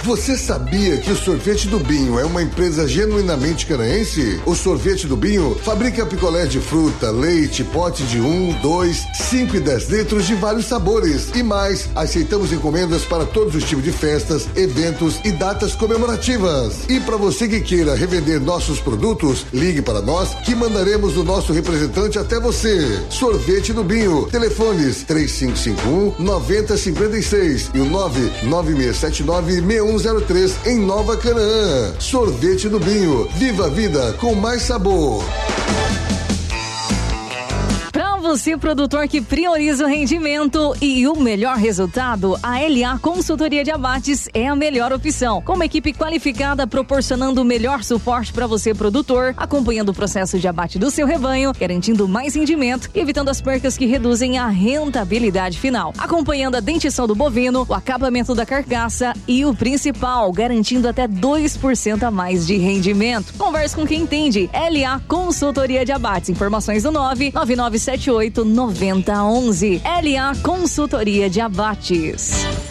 Você sabia que o Sorvete do Binho é uma empresa genuinamente canaense? O Sorvete do Binho fabrica picolé de fruta, leite, pote de 1, 2, 5 e 10 litros de vários sabores. E mais, aceitamos encomendas para todos os tipos de festas, eventos e datas comemorativas. E para você que queira revender nossos produtos, ligue para nós que mandaremos o nosso representante até você. Sorvete do Binho. Telefones 3551-9056 e o 99679-6103 em Nova Canaã. Sorvete do Binho. Viva a vida com mais sabor. Você, produtor que prioriza o rendimento e o melhor resultado, a LA Consultoria de Abates é a melhor opção. Com uma equipe qualificada proporcionando o melhor suporte para você, produtor, acompanhando o processo de abate do seu rebanho, garantindo mais rendimento e evitando as percas que reduzem a rentabilidade final. Acompanhando a dentição do bovino, o acabamento da carcaça e o principal, garantindo até 2% a mais de rendimento. Converse com quem entende. LA Consultoria de Abates. Informações do 99978 9011. LA Consultoria de Abates.